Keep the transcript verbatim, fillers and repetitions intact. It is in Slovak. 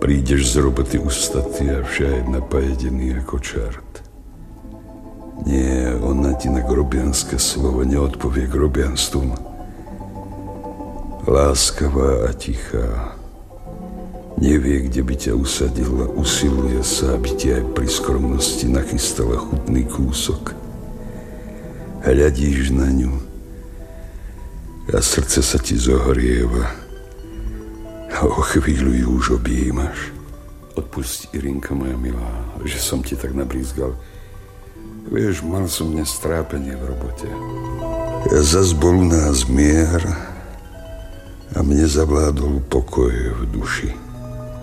prídeš z roboty ustatý a však napajedený ako čert. Nie, ona ti na grobianské slovo neodpovie grobianstvom. Láskavá a tichá. Nevie, kde by ťa usadila, usiluje sa, aby ti aj pri skromnosti nachystala chutný kúsok. Hľadíš na ňu a srdce sa ti zohrieva. A o chvíľu ju už objímaš. Odpusť, Irinka moja milá, že som ti tak nabrízgal. Vieš, mal som dnes trápenie v robote. Zas bol u nás mier a mne zavládol pokoj v duši.